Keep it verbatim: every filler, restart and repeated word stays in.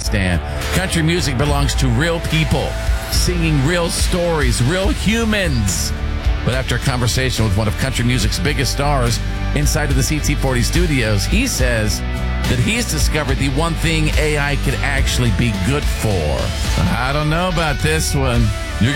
Stan. Country music belongs to real people, singing real stories, real humans. But after a conversation with one of country music's biggest stars inside of the C T forty studios, he says that he's discovered the one thing A I could actually be good for. I don't know about this one. You're